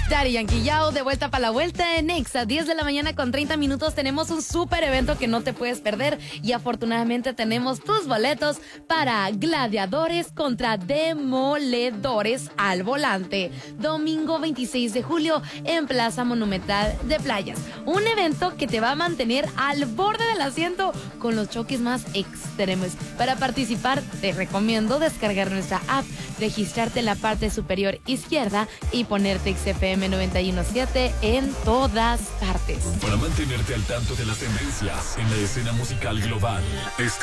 Daddy Yankee Yao, de vuelta para la vuelta en Exa, 10 de la mañana con 30 minutos. Tenemos un súper evento que no te puedes perder y afortunadamente tenemos tus boletos para Gladiadores contra Demoledores al Volante. Domingo 26 de julio en Plaza Monumental de Playas. Un evento que te va a mantener al borde del asiento con los choques más extremos. Para participar, te recomiendo descargar nuestra app, registrarte en la parte superior izquierda y ponerte XFM 91.7 en todas partes. Para mantenerte al tanto de las tendencias en la escena musical global.